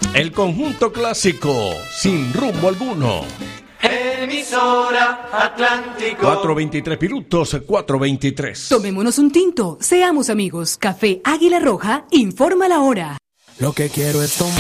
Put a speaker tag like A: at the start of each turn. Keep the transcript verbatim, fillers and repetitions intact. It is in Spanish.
A: el conjunto clásico, sin rumbo alguno.
B: Emisora Atlántico.
A: cuatro veintitrés minutos, cuatro veintitrés.
C: Tomémonos un tinto, seamos amigos. Café Águila Roja informa la hora.
D: Lo que quiero es tomar.